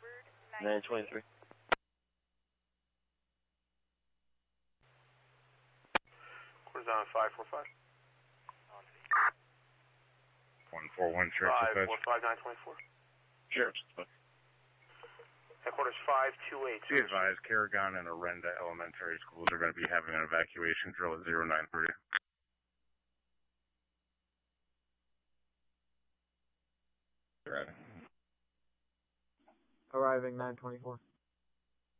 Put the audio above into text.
923. Quarters on 545. 141, Sheriff's Dispatch. 545 924. Sheriff's Dispatch. Headquarters 528. Be advised, Carrigan and Arenda Elementary Schools are going to be having an evacuation drill at 093. Arriving 924.